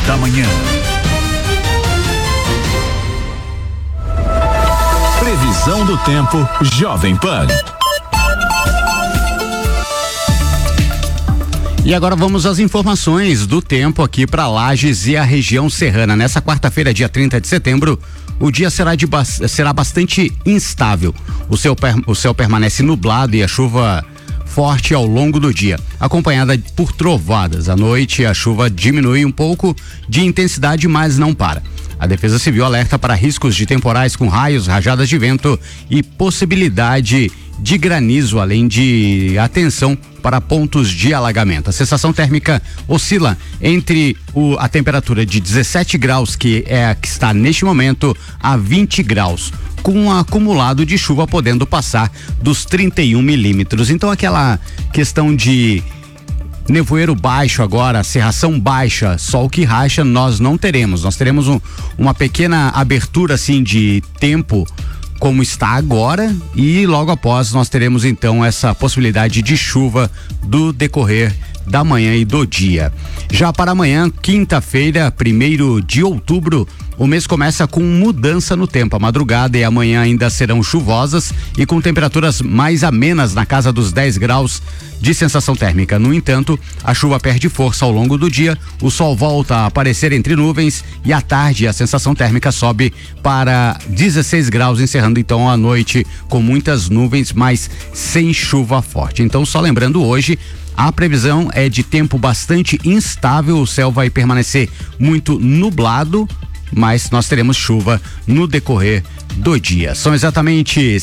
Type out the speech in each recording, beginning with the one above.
da Manhã. Previsão do tempo Jovem Pan. E agora vamos às informações do tempo aqui para Lages e a região serrana. Nessa quarta-feira, dia 30 de setembro, o dia será bastante instável. O céu permanece nublado e a chuva forte ao longo do dia, acompanhada por trovoadas. À noite, a chuva diminui um pouco de intensidade, mas não para. A Defesa Civil alerta para riscos de temporais com raios, rajadas de vento e possibilidade de granizo, além de atenção para pontos de alagamento. A sensação térmica oscila entre a temperatura de 17 graus, que é a que está neste momento, a 20 graus, com um acumulado de chuva podendo passar dos 31 milímetros. Então aquela questão de nevoeiro baixo agora, cerração baixa, sol que racha, nós não teremos. Nós teremos uma pequena abertura assim de tempo como está agora, e logo após nós teremos então essa possibilidade de chuva do decorrer da manhã e do dia. Já para amanhã, quinta-feira, 1º de outubro, o mês começa com mudança no tempo. A madrugada e amanhã ainda serão chuvosas e com temperaturas mais amenas na casa dos 10 graus de sensação térmica. No entanto, a chuva perde força ao longo do dia, o sol volta a aparecer entre nuvens e à tarde a sensação térmica sobe para 16 graus, encerrando então a noite com muitas nuvens, mas sem chuva forte. Então, só lembrando, hoje a previsão é de tempo bastante instável, o céu vai permanecer muito nublado, mas nós teremos chuva no decorrer do dia. São exatamente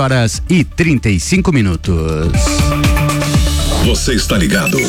7h35. Você está ligado?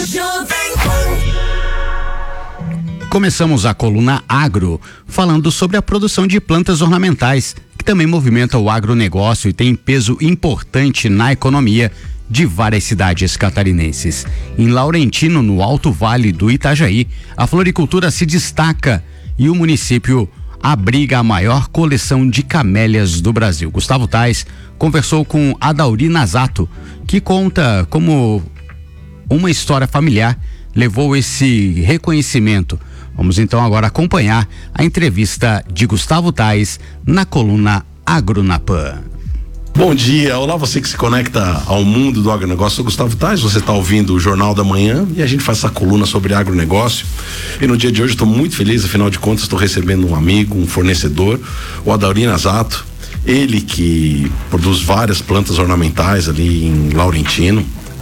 Começamos a coluna Agro falando sobre a produção de plantas ornamentais, que também movimenta o agronegócio e tem peso importante na economia de várias cidades catarinenses. Em Laurentino, no Alto Vale do Itajaí, a floricultura se destaca e o município abriga a maior coleção de camélias do Brasil. Gustavo Tais conversou com Adauri Nazato, que conta como uma história familiar levou esse reconhecimento. Vamos então agora acompanhar a entrevista de Gustavo Tais na coluna Agro na Pan. Bom dia, olá você que se conecta ao mundo do agronegócio. Eu sou Gustavo Tais, você está ouvindo o Jornal da Manhã e a gente faz essa coluna sobre agronegócio. E no dia de hoje estou muito feliz, afinal de contas estou recebendo um amigo, um fornecedor, o Adauri Nazato, ele que produz várias plantas ornamentais ali em Laurentino,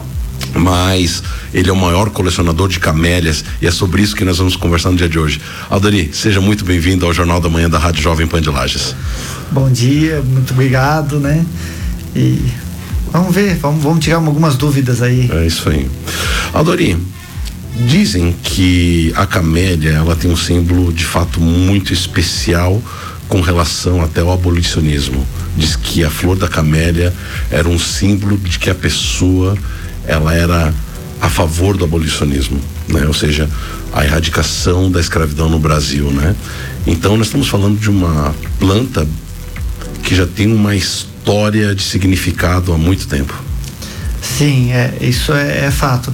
mas ele é o maior colecionador de camélias e é sobre isso que nós vamos conversar no dia de hoje. Adauri, seja muito bem-vindo ao Jornal da Manhã da Rádio Jovem Pan de Lages. Bom dia, muito obrigado, né? E vamos ver, vamos tirar algumas dúvidas aí. É isso aí. Adauri, dizem que a camélia, ela tem um símbolo de fato muito especial com relação até ao abolicionismo. Diz que a flor da camélia era um símbolo de que a pessoa, ela era a favor do abolicionismo, né? Ou seja, a erradicação da escravidão no Brasil, né? Então nós estamos falando de uma planta que já tem uma história de significado há muito tempo. Sim, isso é fato.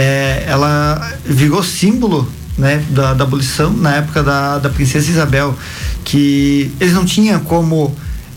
Ela virou símbolo, né, da abolição na época da princesa Isabel, que eles não tinham como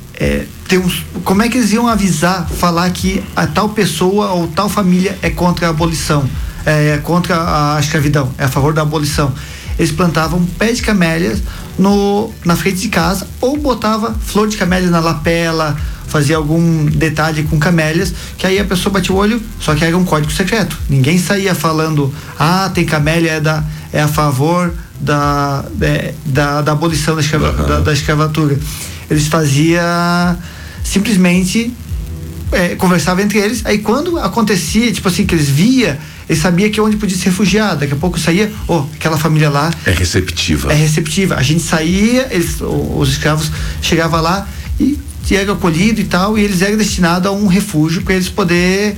como é que eles iam falar que a tal pessoa ou tal família é contra a abolição, é contra a escravidão, é a favor da abolição. Eles plantavam pé de camélias na frente de casa, ou botava flor de camélia na lapela, fazia algum detalhe com camélias, que aí a pessoa batia o olho, só que era um código secreto. Ninguém saía falando, tem camélia, é a favor da abolição da escravatura. Eles faziam simplesmente conversavam entre eles. Aí quando acontecia, tipo assim, que eles eles sabiam que onde podia se refugiar. Daqui a pouco saía, aquela família lá é receptiva. A gente saía, os escravos chegavam lá e era acolhido e tal, e eles eram destinados a um refúgio para eles poder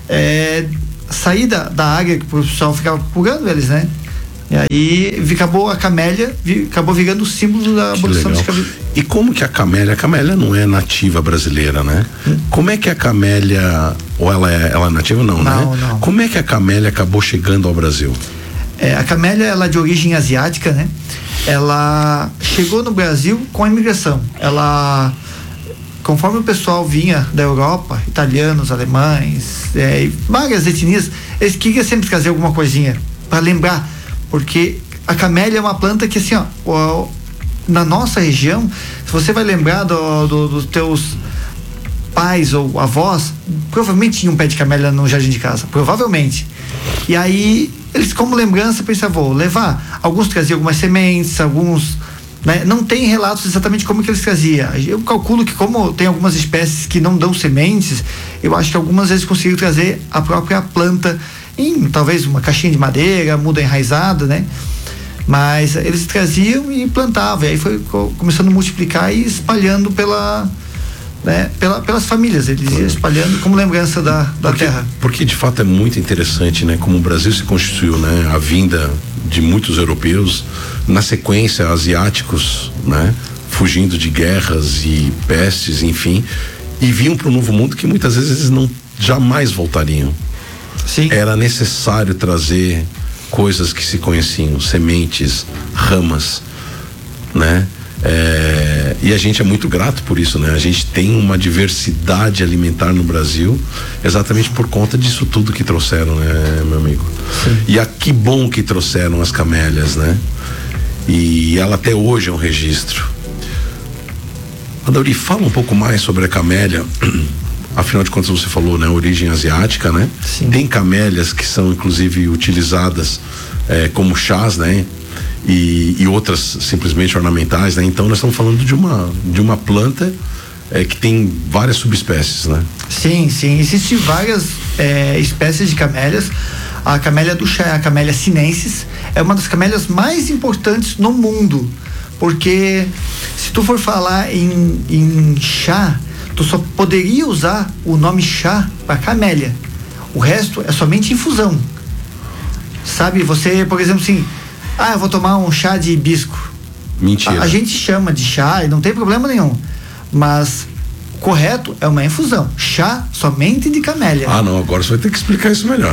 sair da área que o pessoal ficava procurando eles, né? E aí acabou a camélia, acabou virando o símbolo da abolição da escravidão. E como que a camélia não é nativa brasileira, né? Como é que a camélia, ou ela é nativa? Não, né? Não. Como é que a camélia acabou chegando ao Brasil? A camélia, ela é de origem asiática, né? Ela chegou no Brasil com a imigração. Conforme o pessoal vinha da Europa, italianos, alemães, várias etnias, eles queriam sempre trazer alguma coisinha para lembrar, porque a camélia é uma planta que, assim, na nossa região, se você vai lembrar dos teus pais ou avós, provavelmente tinha um pé de camélia no jardim de casa, provavelmente. E aí, eles, como lembrança, pensavam, vou levar. Alguns traziam algumas sementes, alguns, né, não tem relatos exatamente como que eles traziam. Eu calculo que, como tem algumas espécies que não dão sementes, eu acho que algumas vezes conseguiram trazer a própria planta em talvez uma caixinha de madeira, muda enraizada, né? Mas eles traziam e plantavam, e aí foi começando a multiplicar e espalhando pelas famílias, eles iam espalhando como lembrança da terra. Porque de fato é muito interessante, né? Como o Brasil se constituiu, né? A vinda de muitos europeus, na sequência asiáticos, né? Fugindo de guerras e pestes, enfim, e vinham para o Novo Mundo que muitas vezes eles não jamais voltariam. Sim. Era necessário trazer coisas que se conheciam, sementes, ramas, né? E a gente é muito grato por isso, né? A gente tem uma diversidade alimentar no Brasil exatamente por conta disso tudo que trouxeram, né, meu amigo? Sim. E que bom que trouxeram as camélias, né? E ela até hoje é um registro. Adori, fala um pouco mais sobre a camélia. Afinal de contas, você falou, né? Origem asiática, né? Sim. Tem camélias que são inclusive utilizadas como chás, né? E outras simplesmente ornamentais, né? Então nós estamos falando de uma planta que tem várias subespécies, né? Sim, existem várias espécies de camélias. A camélia do chá, a camélia sinensis, é uma das camélias mais importantes no mundo, porque se tu for falar em chá, tu só poderia usar o nome chá para camélia. O resto é somente infusão. Sabe, você, por exemplo, assim, eu vou tomar um chá de hibisco. Mentira. A gente chama de chá e não tem problema nenhum. Mas o correto é uma infusão. Chá somente de camélia. Não, agora você vai ter que explicar isso melhor.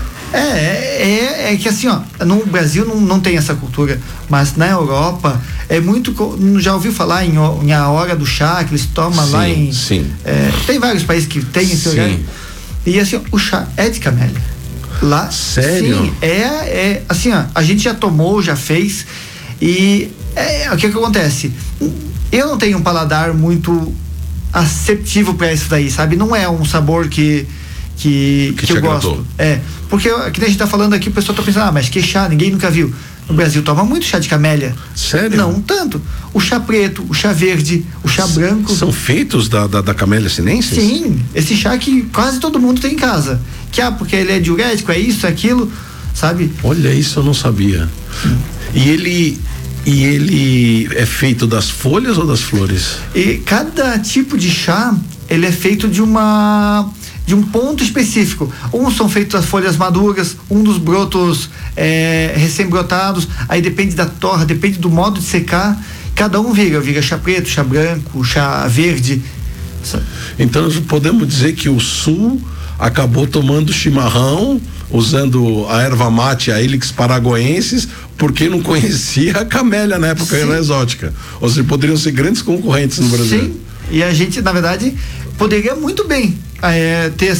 É que assim, no Brasil não tem essa cultura, mas na Europa é muito. Já ouviu falar em a hora do chá que eles tomam lá em. Sim. Tem vários países que tem esse horário. E assim, o chá é de camélia. Lá, sério? Sim, assim, a gente já tomou, já fez, e o que acontece? Eu não tenho um paladar muito aceptível para isso daí, sabe? Não é um sabor que eu gosto. Porque que a gente tá falando aqui, o pessoal tá pensando, mas que chá, ninguém nunca viu. No Brasil toma muito chá de camélia. Sério? Não tanto. O chá preto, o chá verde, o chá branco. São feitos da camélia sinensis? Sim, esse chá que quase todo mundo tem em casa. Porque ele é diurético, é isso, é aquilo, sabe? Olha, isso eu não sabia. E ele é feito das folhas ou das flores? E cada tipo de chá, ele é feito de um ponto específico. Uns são feitos das folhas maduras, dos brotos recém-brotados, aí depende da torra, depende do modo de secar, cada um vira chá preto, chá branco, chá verde. Então nós podemos dizer que o sul acabou tomando chimarrão, usando a erva mate, a Helix paraguensis, porque não conhecia a camélia na época exótica. Ou seja, poderiam ser grandes concorrentes no Brasil. Sim, e a gente, na verdade, poderia muito bem ter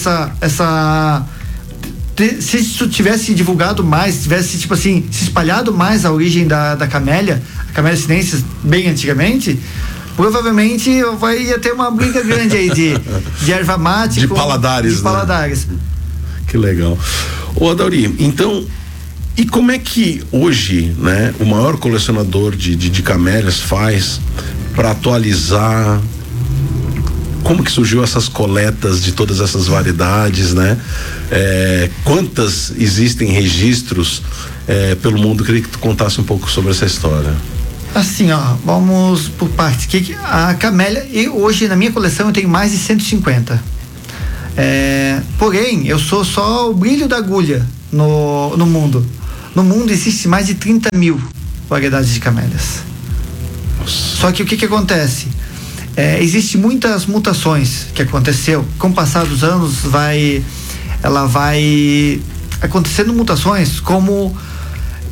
se isso tivesse divulgado mais, tivesse, tipo assim, se espalhado mais a origem da camélia, a camélia sinensis bem antigamente, provavelmente ia ter uma briga grande aí de erva mate de paladares, né? Que legal. Ô Adauri, então, e como é que hoje, né, o maior colecionador de camélias faz para atualizar? Como que surgiu essas coletas de todas essas variedades, né? Quantas existem registros pelo mundo? Eu queria que tu contasse um pouco sobre essa história. Assim, vamos por partes. A camélia, hoje na minha coleção eu tenho mais de 150. Porém, eu sou só o brilho da agulha no mundo. No mundo existe mais de 30 mil variedades de camélias. Nossa. Só que o que acontece? Existem muitas mutações que aconteceu. Com o passar dos anos, ela vai acontecendo mutações, como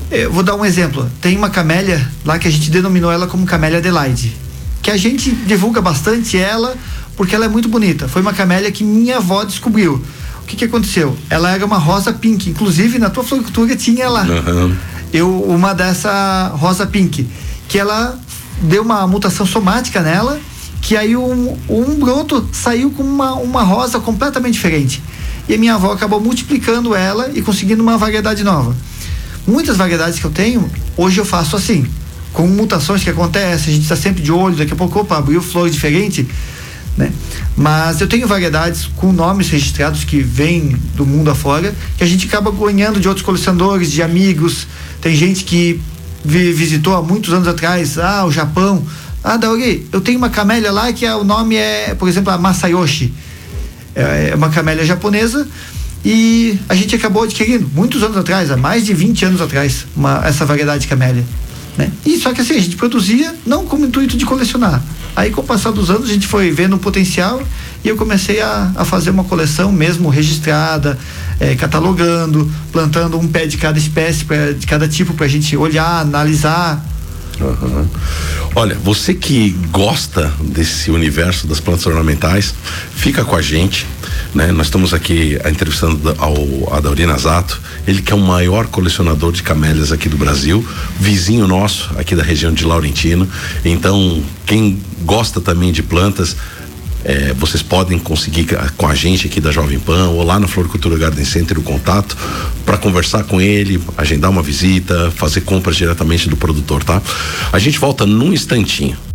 Eu vou dar um exemplo. Tem uma camélia lá que a gente denominou ela como Camélia Adelaide, que a gente divulga bastante ela porque ela é muito bonita. Foi uma camélia que minha avó descobriu. O que aconteceu? Ela era uma rosa pink, inclusive na tua floricultura tinha lá. Uma dessa rosa pink, que ela deu uma mutação somática nela, que aí um broto saiu com uma rosa completamente diferente. E a minha avó acabou multiplicando ela e conseguindo uma variedade nova. Muitas variedades que eu tenho, hoje eu faço assim, com mutações que acontecem, a gente está sempre de olho, daqui a pouco, abriu flor diferente, né? Mas eu tenho variedades com nomes registrados que vêm do mundo afora, que a gente acaba ganhando de outros colecionadores, de amigos. Tem gente que visitou há muitos anos atrás, o Japão. Dauri, eu tenho uma camélia lá que o nome é, por exemplo, a Masayoshi. É uma camélia japonesa e a gente acabou adquirindo muitos anos atrás, há mais de 20 anos atrás, essa variedade de camélia, né? E só que assim, a gente produzia não como intuito de colecionar. Aí com o passar dos anos a gente foi vendo o potencial e eu comecei a fazer uma coleção mesmo registrada, catalogando, plantando um pé de cada espécie, de cada tipo, pra gente olhar, analisar. Olha, você que gosta desse universo das plantas ornamentais, fica com a gente, né? Nós estamos aqui entrevistando ao Adauri Nasato, ele que é o maior colecionador de camélias aqui do Brasil, vizinho nosso aqui da região de Laurentino. Então, quem gosta também de plantas, vocês podem conseguir com a gente aqui da Jovem Pan ou lá na Floricultura Garden Center o contato para conversar com ele, agendar uma visita, fazer compras diretamente do produtor, tá? A gente volta num instantinho.